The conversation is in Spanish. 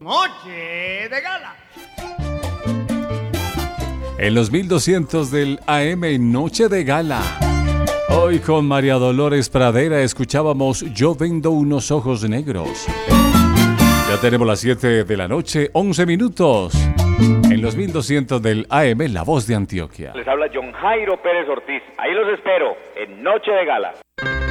Noche de Gala. En los 1200 del AM Noche de Gala. Hoy con María Dolores Pradera escuchábamos Yo vendo unos ojos negros. Ya tenemos las 7 de la noche, 11 minutos. En los 1200 del AM, La Voz de Antioquia. Les habla John Jairo Pérez Ortiz. Ahí los espero en Noche de Gala.